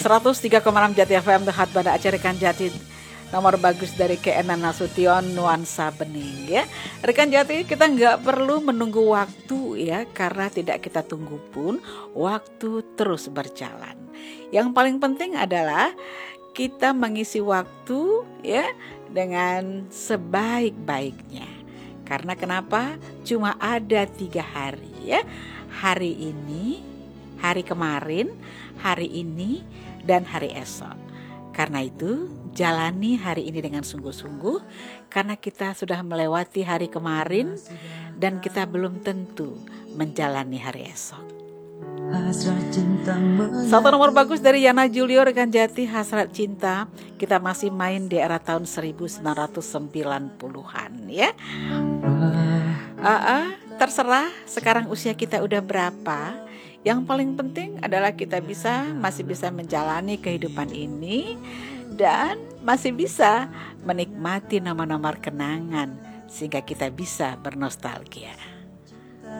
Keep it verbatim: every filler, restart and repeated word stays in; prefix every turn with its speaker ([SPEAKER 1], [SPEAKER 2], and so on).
[SPEAKER 1] seratus tiga koma enam Jati F M Dehat pada acara Rekan Jati. Nomor bagus dari Keenan Nasution, Nuansa Bening ya. Rekan Jati, kita nggak perlu menunggu waktu ya, karena tidak kita tunggu pun waktu terus berjalan. Yang paling penting adalah kita mengisi waktu ya dengan sebaik-baiknya. Karena kenapa? Cuma ada tiga hari ya. Hari ini, hari kemarin, hari ini, dan hari esok. Karena itu jalani hari ini dengan sungguh-sungguh, karena kita sudah melewati hari kemarin dan kita belum tentu menjalani hari esok. Satu nomor bagus dari Yana Julio, Rekan Jati, Hasrat Cinta. Kita masih main di era tahun seribu sembilan ratus sembilan puluhan ya. Uh, uh, terserah sekarang usia kita udah berapa. Yang paling penting adalah kita bisa masih bisa menjalani kehidupan ini dan masih bisa menikmati nomor-nomor kenangan sehingga kita bisa bernostalgia.